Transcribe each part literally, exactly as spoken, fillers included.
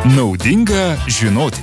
Naudinga žinoti.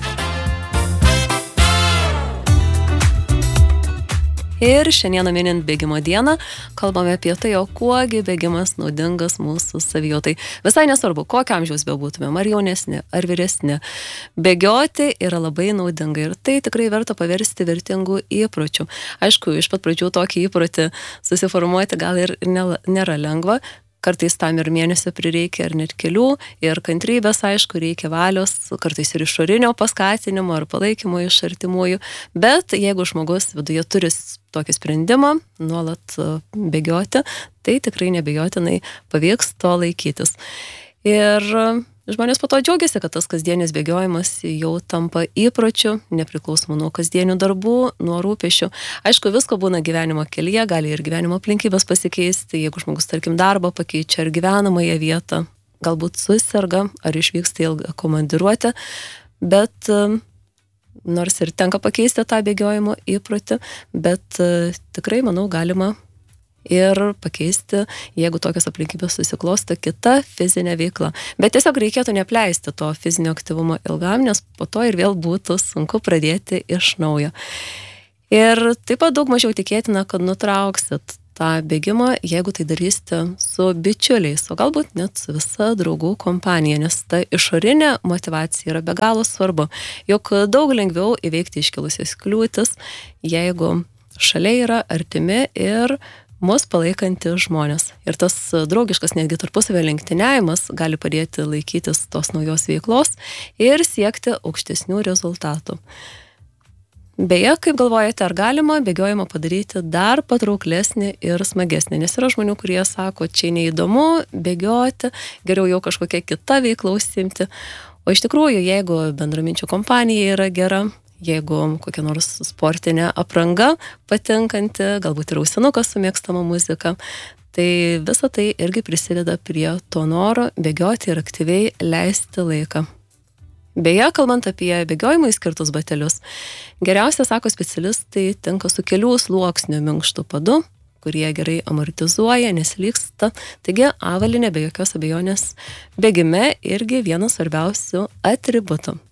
Ir šiandieną minint bėgimo dieną, kalbame apie tai, o kuogi bėgimas naudingas mūsų savijautai. Visai nesvarbu, kokio amžiaus bebūtume, ar jaunesni, ar vyresni. Bėgioti yra labai naudinga ir tai tikrai verta paversti vertingų įpročių. Aišku, iš pat pradžių tokį įprotį susiformuoti gal ir nėra lengva. Kartais tam ir mėnesio prireikia, ar net kelių, ir kantrybės, aišku, reikia valios, kartais ir išorinio paskatinimo ar palaikymo iš artimųjų, bet jeigu žmogus viduje turi tokį sprendimą nuolat bėgioti, tai tikrai nebejotinai pavyks to laikytis. Ir žmonės po to džiaugiasi, kad tas kasdienis bėgiojimas jau tampa įpročiu, nepriklausomai nuo kasdienių darbų, nuo rūpesčių. Aišku, visko būna gyvenimo kelyje, gali ir gyvenimo aplinkybės pasikeisti, jeigu žmogus, tarkim, darbą pakeičia ar gyvenamąją vietą, galbūt suserga ar išvyksta ilgą komandiruotę, bet nors ir tenka pakeisti tą bėgiojimo įprotį, bet tikrai, manau, galima ir pakeisti, jeigu tokios aplinkybės susiklosto, kita fizinė veikla. Bet tiesiog reikėtų neapleisti to fizinio aktyvumo ilgam, nes po to ir vėl būtų sunku pradėti iš naujo. Ir taip pat daug mažiau tikėtina, kad nutrauksit tą bėgimą, jeigu tai darysite su bičiuliais, o galbūt net su visa draugų kompanija, nes ta išorinė motyvacija yra be galo svarbu. Juk daug lengviau įveikti iškilusias kliūtis, jeigu šalia yra artimi ir mus palaikanti žmonės. Ir tas draugiškas netgi tarpusavio lenktyniavimas gali padėti laikytis tos naujos veiklos ir siekti aukštesnių rezultatų. Beje, kaip galvojate, ar galima bėgiojimą padaryti dar patrauklesnį ir smagesnį? Nes yra žmonių, kurie sako, čia neįdomu bėgioti, geriau jau kažkokia kita veikla užsiimti. O iš tikrųjų, jeigu bendraminčių kompanija yra gera, jeigu kokia nors sportinė apranga patinkanti, galbūt ir ausinukas su mėgstama muzika, tai visa tai irgi prisideda prie to noro bėgioti ir aktyviai leisti laiką. Beje, kalbant apie bėgiojimui skirtus batelius, geriausia, sako specialistai, tinka su kelių sluoksnių minkštu padu, kurie gerai amortizuoja, nesilygsta. Taigi, avalynė be jokios abejonės bėgime irgi vienas svarbiausių atributų.